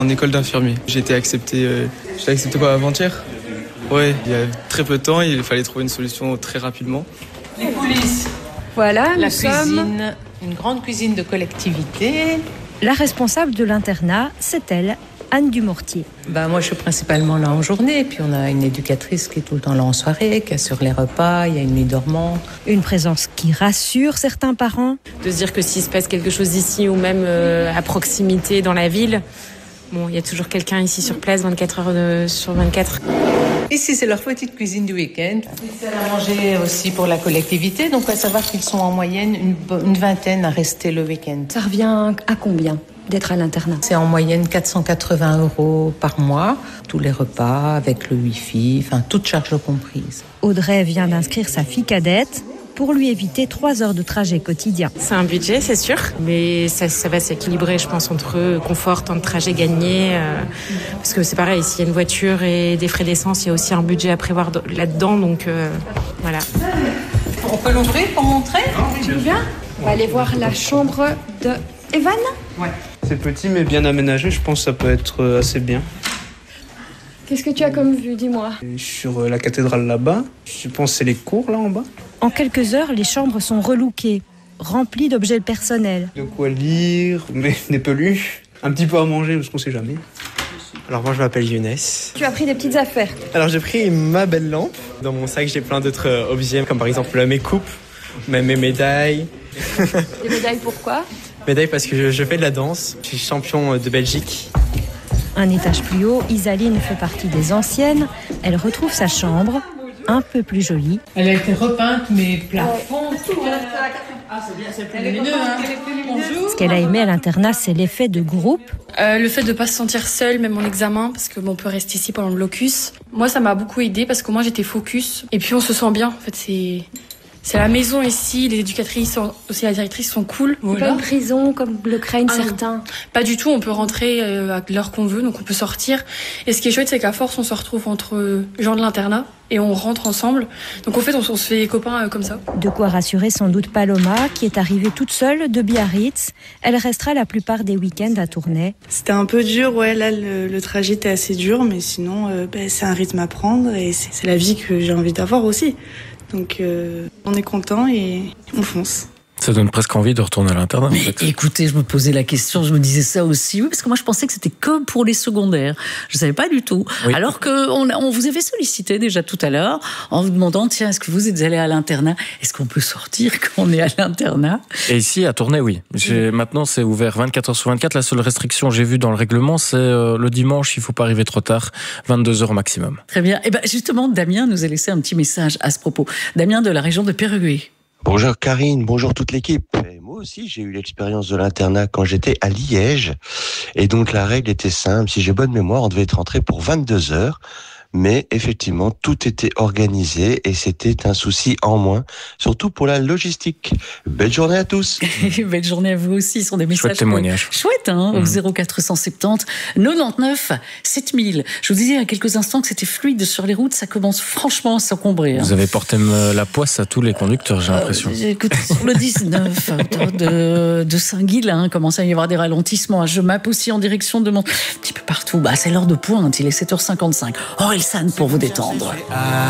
En école d'infirmier. J'ai été accepté, quoi, avant-hier. Ouais, il y a très peu de temps, il fallait trouver une solution très rapidement. Les coulisses. Voilà, la cuisine, une grande cuisine de collectivité. La responsable de l'internat, c'est elle, Anne Dumortier. Moi, je suis principalement là en journée. Et puis, on a une éducatrice qui est tout le temps là en soirée, qui assure les repas. Il y a une nuit dormante. Une présence qui rassure certains parents. De se dire que s'il se passe quelque chose ici ou même à proximité dans la ville, il y a toujours quelqu'un ici sur place 24 heures sur 24. Ici, c'est leur petite cuisine du week-end. C'est à manger aussi pour la collectivité. Donc, à savoir qu'ils sont en moyenne une vingtaine à rester le week-end. Ça revient à combien d'être à l'internat? C'est en moyenne 480 € par mois. Tous les repas, avec le wifi, toutes charges comprises. Audrey vient d'inscrire sa fille cadette pour lui éviter 3 heures de trajet quotidien. C'est un budget, c'est sûr, mais ça va s'équilibrer, je pense, entre confort, temps de trajet gagné. Parce que c'est pareil, s'il y a une voiture et des frais d'essence, il y a aussi un budget à prévoir là-dedans, donc voilà. On peut l'ouvrir pour montrer? Tu veux bien? On va aller voir la chambre de Evan. Ouais. C'est petit mais bien aménagé, je pense que ça peut être assez bien. Qu'est-ce que tu as comme vue, dis-moi? Sur la cathédrale là-bas, je pense que c'est les cours là en bas. En quelques heures, les chambres sont relookées, remplies d'objets personnels. De quoi lire, mais des peluches, un petit peu à manger parce qu'on sait jamais. Alors moi je m'appelle Younes. Tu as pris des petites affaires. Alors j'ai pris ma belle lampe. Dans mon sac j'ai plein d'autres objets comme par exemple mes coupes, même mes médailles. Des médailles pourquoi? Médailles parce que je fais de la danse, je suis champion de Belgique. Un étage plus haut, Isaline fait partie des anciennes. Elle retrouve sa chambre, un peu plus jolie. Elle a été repeinte, mais plafond, tout. C'est bien, c'est plus lumineux. Bonjour. Ce qu'elle a aimé à l'internat, c'est l'effet de groupe. Le fait de ne pas se sentir seule, même en examen, parce que on peut rester ici pendant le blocus. Moi, ça m'a beaucoup aidé parce que moi, j'étais focus. Et puis, on se sent bien. En fait, c'est la maison ici, les éducatrices, aussi la directrice sont cool. C'est pas une prison comme le craignent certains. Pas du tout, on peut rentrer à l'heure qu'on veut, donc on peut sortir. Et ce qui est chouette, c'est qu'à force, on se retrouve entre gens de l'internat et on rentre ensemble. Donc en fait, on se fait copains comme ça. De quoi rassurer sans doute Paloma, qui est arrivée toute seule de Biarritz. Elle restera la plupart des week-ends à Tournai. C'était un peu dur, ouais, là le trajet était assez dur, mais sinon c'est un rythme à prendre et c'est la vie que j'ai envie d'avoir aussi. Donc on est content et on fonce. Ça donne presque envie de retourner à l'internat. Mais en fait. Écoutez, je me posais la question, je me disais ça aussi, oui, parce que moi je pensais que c'était comme pour les secondaires. Je savais pas du tout. Oui. Alors on vous avait sollicité déjà tout à l'heure en vous demandant, tiens, est-ce que vous êtes allé à l'internat? Est-ce qu'on peut sortir quand on est à l'internat? Et ici, à Tournai, oui. Maintenant, c'est ouvert 24 heures sur 24. La seule restriction que j'ai vue dans le règlement, c'est le dimanche, il faut pas arriver trop tard, 22 heures au maximum. Très bien. Et justement, Damien nous a laissé un petit message à ce propos. Damien de la région de Périgueux. Bonjour Karine, bonjour toute l'équipe. Et moi aussi, j'ai eu l'expérience de l'internat quand j'étais à Liège. Et donc, la règle était simple. Si j'ai bonne mémoire, on devait être rentré pour 22 heures. Mais effectivement, tout était organisé et c'était un souci en moins, surtout pour la logistique. Belle journée à tous. Belle journée à vous aussi. Ce sont des messages chouette témoignage. Chouette, hein, au 0470 99 7000. Je vous disais il y a quelques instants que c'était fluide sur les routes. Ça commence franchement à s'encombrer. Vous avez porté la poisse à tous les conducteurs, j'ai l'impression. Écoute, sur le 19 de Saint-Guilain, commence à y avoir des ralentissements. Je mappe aussi en direction de mon... Un petit peu partout. C'est l'heure de pointe, il est 7h55. Oh, Elsan pour vous détendre.